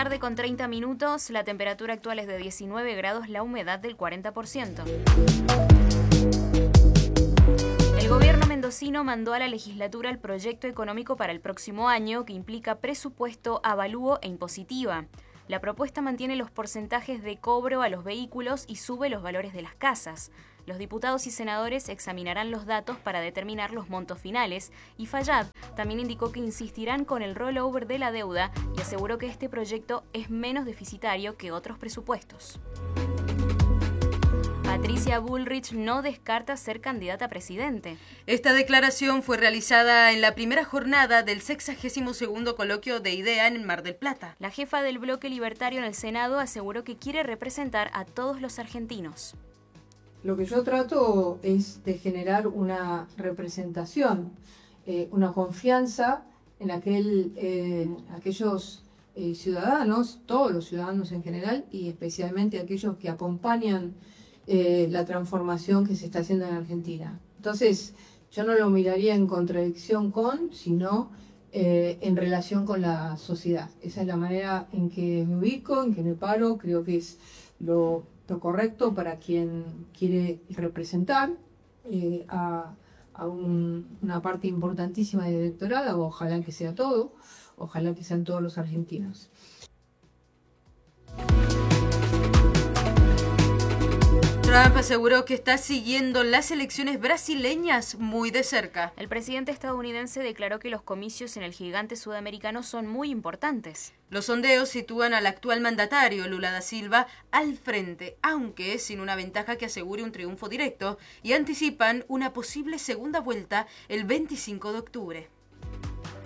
tarde con 30 minutos, la temperatura actual es de 19 grados, la humedad del 40%. El gobierno mendocino mandó a la legislatura el proyecto económico para el próximo año que implica presupuesto, avalúo e impositiva. La propuesta mantiene los porcentajes de cobro a los vehículos y sube los valores de las casas. Los diputados y senadores examinarán los datos para determinar los montos finales y Fayad también indicó que insistirán con el rollover de la deuda y aseguró que este proyecto es menos deficitario que otros presupuestos. Patricia Bullrich no descarta ser candidata a presidente. Esta declaración fue realizada en la primera jornada del 62º coloquio de IDEA en Mar del Plata. La jefa del bloque libertario en el Senado aseguró que quiere representar a todos los argentinos. Lo que yo trato es de generar una representación, una confianza en aquellos ciudadanos, todos los ciudadanos en general, y especialmente aquellos que acompañan la transformación que se está haciendo en Argentina. Entonces, yo no lo miraría en contradicción con, sino en relación con la sociedad. Esa es la manera en que me ubico, en que me paro, creo que es lo correcto para quien quiere representar a una parte importantísima del electorado. Ojalá que sea todo, ojalá que sean todos los argentinos. Trump aseguró que está siguiendo las elecciones brasileñas muy de cerca. El presidente estadounidense declaró que los comicios en el gigante sudamericano son muy importantes. Los sondeos sitúan al actual mandatario, Lula da Silva, al frente, aunque sin una ventaja que asegure un triunfo directo, y anticipan una posible segunda vuelta el 25 de octubre.